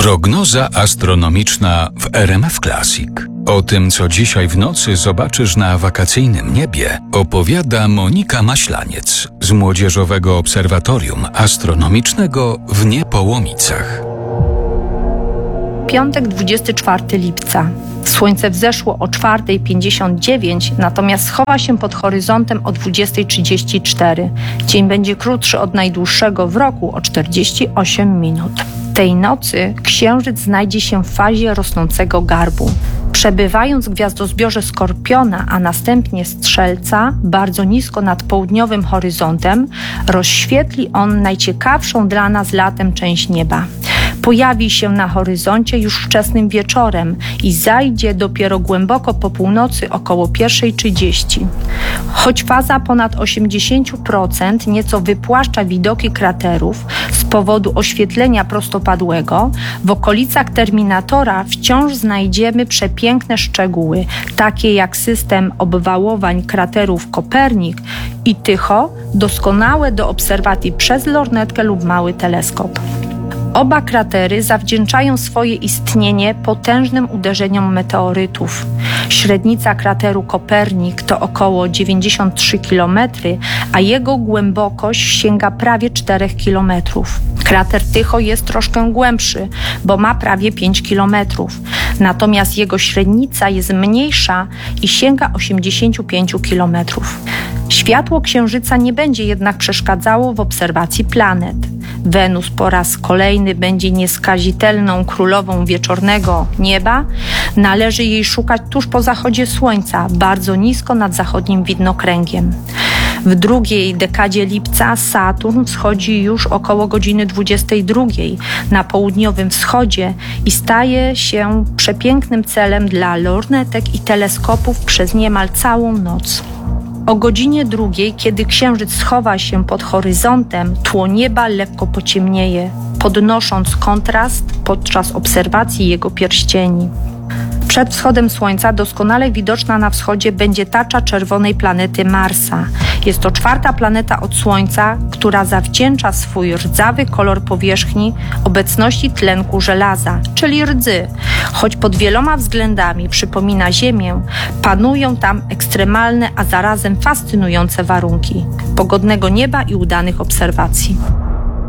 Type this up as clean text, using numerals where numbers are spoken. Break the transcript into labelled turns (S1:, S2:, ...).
S1: Prognoza astronomiczna w RMF Classic. O tym, co dzisiaj w nocy zobaczysz na wakacyjnym niebie, opowiada Monika Maślaniec z Młodzieżowego Obserwatorium Astronomicznego w Niepołomicach.
S2: Piątek, 24 lipca. Słońce wzeszło o 4:59, natomiast schowa się pod horyzontem o 20:34. Dzień będzie krótszy od najdłuższego w roku o 48 minut. Tej nocy Księżyc znajdzie się w fazie rosnącego garbu. Przebywając w gwiazdozbiorze Skorpiona, a następnie Strzelca, bardzo nisko nad południowym horyzontem, rozświetli on najciekawszą dla nas latem część nieba. Pojawi się na horyzoncie już wczesnym wieczorem i zajdzie dopiero głęboko po północy około 1:30. Choć faza ponad 80% nieco wypłaszcza widoki kraterów z powodu oświetlenia prostopadłego, w okolicach terminatora wciąż znajdziemy przepiękne szczegóły, takie jak system obwałowań kraterów Kopernik i Tycho, doskonałe do obserwacji przez lornetkę lub mały teleskop. Oba kratery zawdzięczają swoje istnienie potężnym uderzeniom meteorytów. Średnica krateru Kopernik to około 93 km, a jego głębokość sięga prawie 4 km. Krater Tycho jest troszkę głębszy, bo ma prawie 5 km. Natomiast jego średnica jest mniejsza i sięga 85 km. Światło Księżyca nie będzie jednak przeszkadzało w obserwacji planet. Wenus po raz kolejny będzie nieskazitelną królową wieczornego nieba. Należy jej szukać tuż po zachodzie Słońca, bardzo nisko nad zachodnim widnokręgiem. W drugiej dekadzie lipca Saturn wschodzi już około godziny 22 na południowym wschodzie i staje się przepięknym celem dla lornetek i teleskopów przez niemal całą noc. O godzinie 2, kiedy Księżyc schowa się pod horyzontem, tło nieba lekko pociemnieje, podnosząc kontrast podczas obserwacji jego pierścieni. Przed wschodem Słońca doskonale widoczna na wschodzie będzie tarcza czerwonej planety Marsa. Jest to czwarta planeta od Słońca, która zawdzięcza swój rdzawy kolor powierzchni obecności tlenku żelaza, czyli rdzy. Choć pod wieloma względami przypomina Ziemię, panują tam ekstremalne, a zarazem fascynujące warunki pogodnego nieba i udanych obserwacji.